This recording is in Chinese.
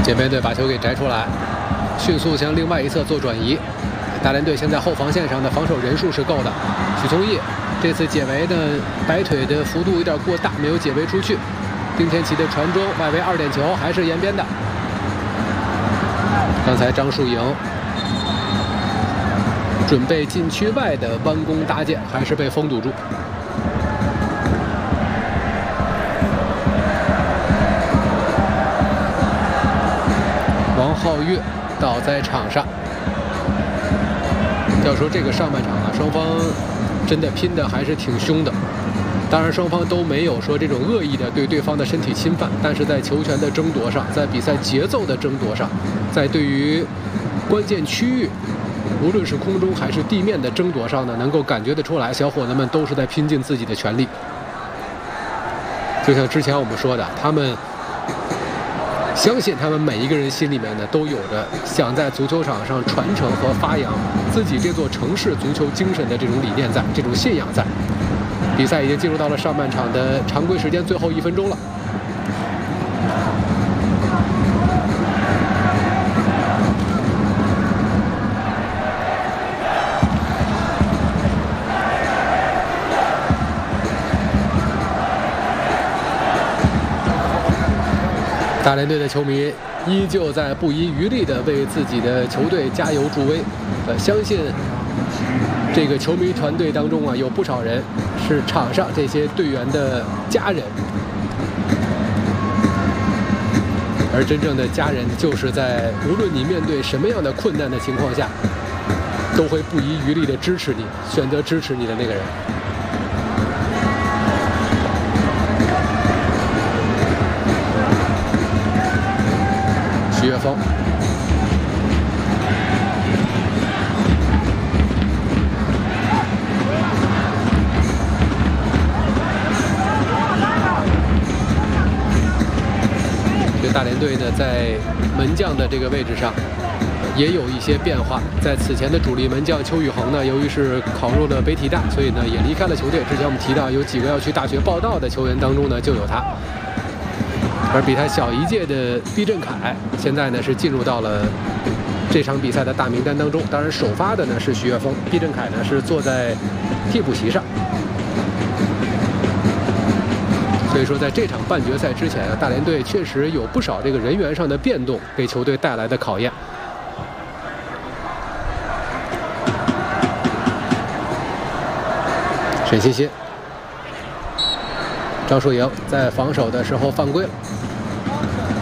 界边队把球给摘出来，迅速向另外一侧做转移。大连队现在后防线上的防守人数是够的。许聪毅这次解围的摆腿的幅度有点过大，没有解围出去。丁天琪的传中，外围2点球，还是延边的。刚才张树颖准备禁区外的弯弓搭箭，还是被封堵住。王皓月倒在场上。要说这个上半场啊，双方真的拼的还是挺凶的。当然，双方都没有说这种恶意的对对方的身体侵犯，但是在球权的争夺上，在比赛节奏的争夺上，在对于关键区域，无论是空中还是地面的争夺上呢，能够感觉得出来，小伙子们都是在拼尽自己的全力。就像之前我们说的，他们相信他们每一个人心里面呢，都有着想在足球场上传承和发扬自己这座城市足球精神的这种理念在，这种信仰在。比赛已经进入到了上半场的常规时间最后1分钟了。大连队的球迷依旧在不遗余力地为自己的球队加油助威。相信这个球迷团队当中啊，有不少人是场上这些队员的家人，而真正的家人就是在无论你面对什么样的困难的情况下，都会不遗余力地支持你，选择支持你的那个人。徐月峰。大连队呢，在门将的这个位置上也有一些变化。在此前的主力门将邱宇恒呢，由于是考入了北体大，所以呢也离开了球队。之前我们提到有几个要去大学报到的球员当中呢，就有他。而比他小1届的毕振凯，现在呢是进入到了这场比赛的大名单当中。当然，首发的呢是徐月峰，毕振凯呢是坐在替补席上。所以说，在这场半决赛之前啊，大连队确实有不少这个人员上的变动，给球队带来的考验。沈欣欣、张树颖在防守的时候犯规了。